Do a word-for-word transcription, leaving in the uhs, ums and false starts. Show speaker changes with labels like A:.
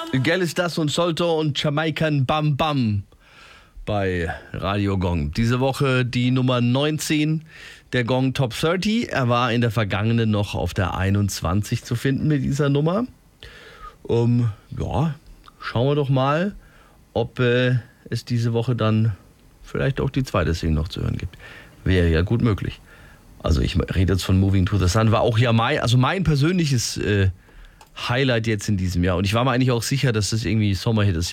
A: Gell ist das und Solto und Jamaican Bam Bam bei Radio Gong. Diese Woche die Nummer neunzehn der Gong Top dreißig. Er war in der vergangenen noch auf der einundzwanzig zu finden mit dieser Nummer. Um, ja, schauen wir doch mal, ob äh, es diese Woche dann vielleicht auch die zweite Single noch zu hören gibt. Wäre ja gut möglich. Also ich rede jetzt von Moving to the Sun, war auch ja mein, also mein persönliches äh, Highlight jetzt in diesem Jahr. Und ich war mir eigentlich auch sicher, dass das irgendwie Sommerhit ist.